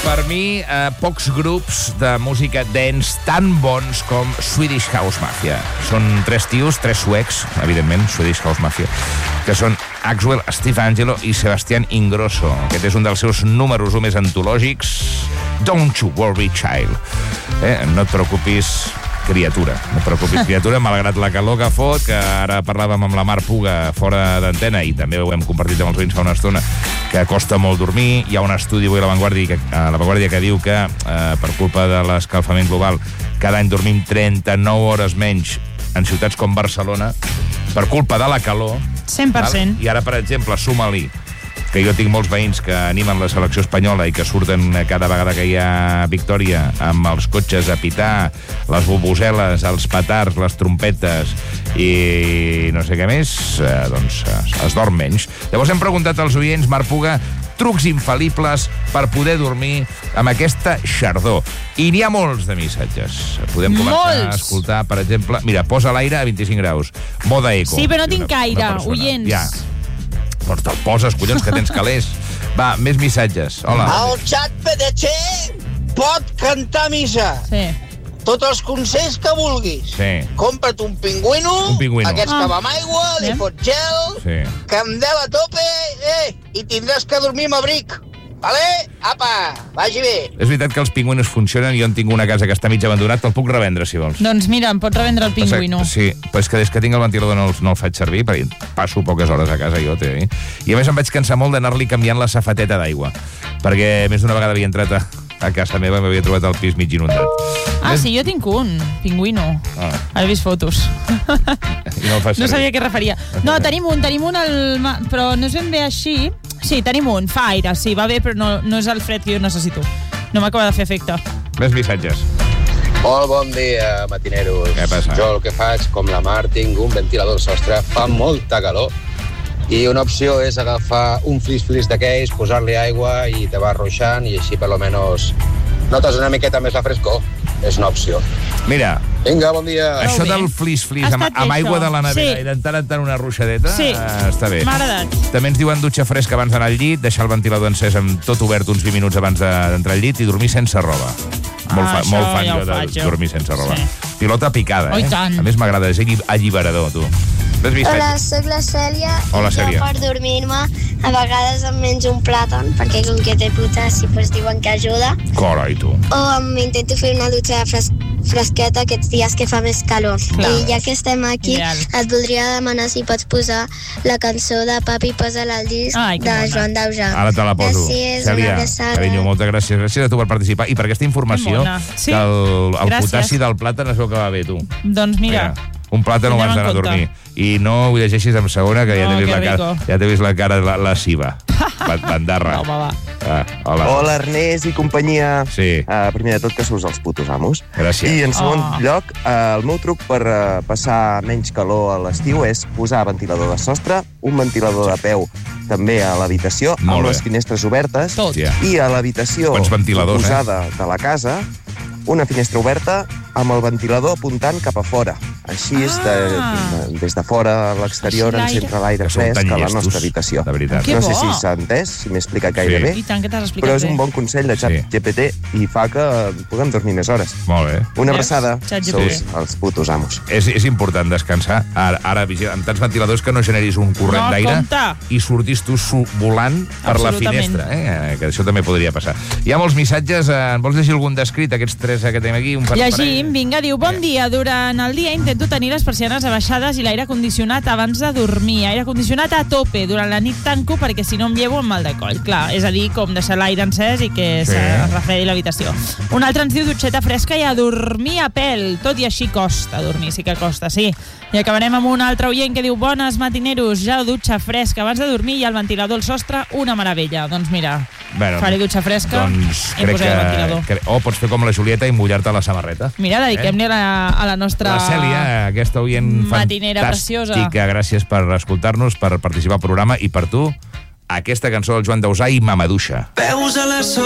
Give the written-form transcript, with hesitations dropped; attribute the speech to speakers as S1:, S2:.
S1: Per mi, pocs grups de música dance tan bons com Swedish House Mafia. Són 3 tios, 3 suecs, evidentment, Swedish House Mafia, que són Axwell, Steve Angelo i Sebastián Ingrosso. Aquest és un dels seus números més antològics, Don't You Worry Child. No et preocupis, criatura. No et preocupis, criatura, malgrat la calor que fot, que ara parlàvem amb la Mar Puga fora d'antena i també ho hem compartit amb els veïns fa una estona, que costa molt dormir. Hi ha un estudi avui a La Vanguardia que diu que per culpa de l'escalfament global cada any dormim 39 hores menys en ciutats com Barcelona per culpa de la calor.
S2: 100%.
S1: Val? I ara, per exemple, suma-li que jo tinc molts veïns que animen la selecció espanyola i que surten cada vegada que hi ha victòria amb els cotxes a pitar, les bubuseles, els petards, les trompetes i no sé què més, doncs es dorm menys. Llavors hem preguntat als oients, Mar Puga, trucs infal·libles per poder dormir amb aquesta xardor. I n'hi ha molts de missatges. Podem començar a escoltar, per exemple... Mira, posa l'aire a 25 graus. Moda eco.
S2: Sí, però no tinc aire, oients.
S1: Ja. Doncs te'l poses, collons, que tens calés. Va, més missatges. Hola.
S3: El xat PDC pot cantar missa.
S2: Sí.
S3: Tots els consells que vulguis.
S1: Sí.
S3: Compra't un pingüino, aquests que va amb aigua, li fots gel, candela a tope, i tindràs que dormir amb abric. Vale? Apa, vagi bé.
S1: És veritat que els pingüinos funcionen. Jo en tinc una casa que està mig abandonat, te'l puc revendre, si vols.
S2: Doncs mira, em pots revendre el pingüino.
S1: Sí, però és que des que tinc el ventilador no el faig servir, perquè passo poques hores a casa, jo, t'he de dir. I a més em vaig cansar molt d'anar-li canviant la safateta d'aigua, perquè més d'una vegada havia entrat a casa meva i m'havia trobat el pis mig inundat.
S2: Sí, jo tinc un pingüino. He vist fotos.
S1: I no el fas servir.
S2: No sabia a què referia. No, tenim un, però no és ben bé així. Sí, tenim un, fa aire, sí, va bé, però no és el fred que jo necessito. No m'acaba de fer efecte.
S1: Més missatges.
S4: Molt bon dia, matineros.
S1: Què passa?
S4: Jo el que faig, com la Mar, tinc un ventilador al sostre, fa molta calor, i una opció és agafar un flis-flis d'aquells, posar-li aigua i te va ruixant, i així per lo menos notes una miqueta més la frescor. És una opció.
S1: Mira.
S4: Vinga, bon dia.
S1: Això del flis-flis amb aigua de la nevera i de tant en tant una ruixadeta, està bé.
S2: M'ha agradat.
S1: També ens diuen dutxa fresca abans d'anar al llit, deixar el ventilador encès amb tot obert uns 20 minuts abans d'entrar al llit i dormir sense roba. Molt fan jo de dormir sense roba. Pilota picada,
S2: Oh, i tant.
S1: A més m'agrada, és alliberador, tu.
S5: Hola, soc la Cèlia.
S1: Hola, Cèlia.
S5: Jo per dormir-me a vegades em menjo un plàtan, perquè com que té putes i pues diuen que ajuda.
S1: Carai, tu.
S5: O m'intento fer una dutxa fresqueta aquests dies que fa més calor.
S2: Clar.
S5: I ja que estem aquí,
S2: Ideal.
S5: et voldria demanar si pots posar la cançó de Papi Posa-la al disc de Joan Daujà.
S1: Ara te la poso.
S5: Gràcies,
S1: Cèlia,
S5: una abraçada.
S1: carinyo, moltes gràcies. Gràcies a tu per participar i per aquesta informació
S2: Sí,
S1: que el
S2: gràcies.
S1: potassi del plàtan es veu que va bé, tu.
S2: Doncs mira.
S1: Un plàtan abans d'anar a dormir. I no ho llegeixis en segona, que ja t'he vist la cara, ja t'he vist la cara lasciva. Bandarra.
S2: Home, va.
S1: Hola.
S6: Hola, Ernest i companyia.
S1: Sí.
S6: Primer de tot, que sous els putos amos.
S1: Gràcies.
S6: I en segon lloc, el meu truc per passar menys calor a l'estiu és posar ventilador de sostre, un ventilador de peu també a l'habitació, amb les finestres obertes,
S2: Tot.
S6: i a l'habitació posada de la casa, una finestra oberta amb el ventilador apuntant cap a fora. Així des de fora a l'exterior ens entra l'aire fresc a la nostra habitació. No sé si s'ha entès, si m'he explicat gaire bé,
S2: I tant que t'has explicat
S6: però és
S2: bé.
S6: un bon consell de ChatGPT i fa que puguem dormir més hores.
S1: Molt bé.
S6: Una abraçada.
S2: ChatGPT.
S6: Sous els putos amos.
S1: És important descansar. Ara, vigila, amb tants ventiladors que no generis un corrent d'aire i sortis tu volant per la finestra. Que això també podria passar. Hi ha molts missatges. En vols llegir algun descrit, aquests 3 que tenim aquí?
S2: Llegim, vinga, diu, bon dia, durant el dia intento tenir les persianes abaixades i l'aire condicionat abans de dormir. Aire condicionat a tope, durant la nit tanco perquè si no em llevo amb mal de coll. Clar, és a dir, com deixar l'aire encès i que se refredi l'habitació. Un altre ens diu dutxeta fresca i a dormir a pèl. Tot i així costa dormir, sí que costa, sí. I acabarem amb un altre oient que diu, bones matineros, ja dutxa fresca abans de dormir i el ventilador al sostre, una meravella. Doncs mira, faré dutxa fresca i posaré el ventilador.
S1: O pots fer com la Julieta i mullar-te la samarreta.
S2: Mira, dediquem-li a la nostra...
S1: La Cèlia, aquesta oient
S2: matinera preciosa.
S1: Gràcies per escoltar-nos, per participar al programa i per tu, aquesta cançó del Joan Dausà i Mamaduixa.
S7: Veus a la